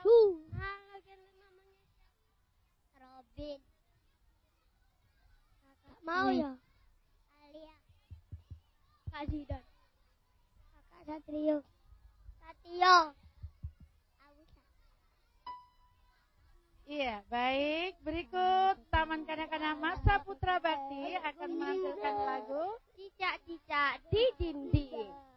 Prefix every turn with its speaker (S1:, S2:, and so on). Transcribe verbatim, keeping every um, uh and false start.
S1: Hu. Halo, namanya Robin. Kakak mau ya? Alia. Kak Zidan. Kakak Satrio. Satrio. Awusa.
S2: Iya, baik. Berikut Taman Kanak-kanak Masa Putra Bakti akan menampilkan lagu
S1: Cicak-cicak di dinding.